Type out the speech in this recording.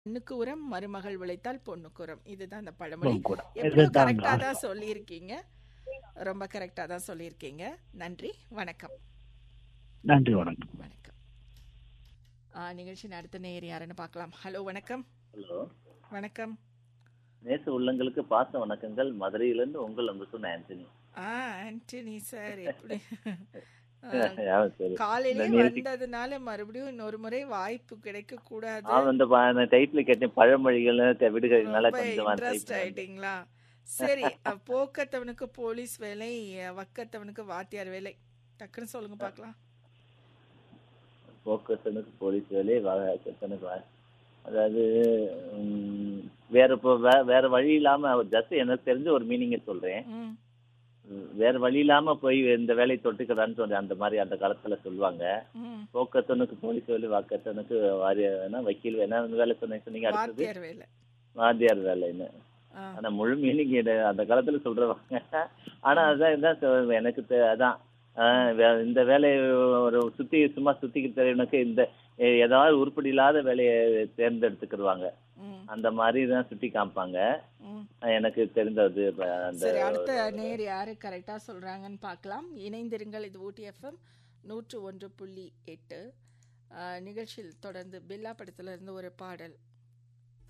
பெண்ணுக்கு உரம் மருமகள் விளைத்தால் பொண்ணுக்கு உரம். இதுதான் அந்த பழமொழி. கூட எப்படியோ இதுதாங்க கரெக்டாக தான் சொல்லியிருக்கீங்க. ரொம்ப கரெக்டாக தான் சொல்லியிருக்கீங்க. நன்றி, வணக்கம். நன்றி வணக்கம். வணக்கம். நிகழ்ச்சியின் அடுத்த நேயர் யாருன்னு பார்க்கலாம். ஹலோ, வணக்கம். ஹலோ, வணக்கம். நேச உள்ளங்களுக்கு பாச வணக்கங்கள். மதுரையிலிருந்து உங்கள் அன்பு சொன்ன ஆண்டனி. ஆண்டனி சார், எப்படி சரி. காலையிலே இந்த நிகழ்ச்சி வந்ததுனால மறுபடியும் இன்னொரு முறை வாய்ப்பு கிடைக்க கூடாது. அந்த டைட்டில் கேட்டேன், பழமொழிகள் விடுகிறதுனால ரொம்ப கொஞ்சம் இன்ட்ரெஸ்ட் ஆயிட்டீங்களா? சரி, போக்கத்தவனுக்கு போலீஸ் வேலை, வக்கத்தவனுக்கு வாத்தியார் வேலை. டக்குன்னு சொல்லுங்க பார்க்கலாம். போக்குவரத்துக்கு போலீஸ் வேலை, அதாவது வேற இப்போ வேற வழி இல்லாம ஜஸ்ட் எனக்கு தெரிஞ்ச ஒரு மீனிங்கை சொல்றேன். ம், வேற வழி இல்லாம போய் இந்த வேலையை தொட்டுக்கிறான்னு சொல்லி அந்த மாதிரி அந்த காலத்துல சொல்லுவாங்க. ம். போக்கத்தனுக்கு போலீஸ் வேலை, வாக்கத்தனுக்கு வக்கீல் வேணா வேலை சொன்னீங்க. அடுத்தது வாத்தியார் வேலை. வாத்தியார் வேலைன்னு. ஆ, ஆனா முழு மீனிங் அந்த காலத்துல சொல்றவாங்க. ஆனா அதான் எனக்கு அதான் இந்த வேலையை ஒரு சும்மா சுத்திக்கிட்டு தெரியவனுக்கு இந்த ஏதாவது உருப்படி இல்லாத வேலையை தேர்ந்தெடுத்துக்கிடுவாங்க. ம், அந்த மாதிரி தான் சுட்டி காமிப்பாங்க. ம். எனக்கு தெரிந்தது அந்த சரி, அடுத்த நேர் யாரு கரெக்டா சொல்றாங்கன்னு பார்க்கலாம். இணைந்திருங்கள். இது ஊட்டி எஃப்எம் 101.8. நிகழ்ச்சியில் தொடர்ந்து பில்லா படத்துல இருந்து ஒரு பாடல்.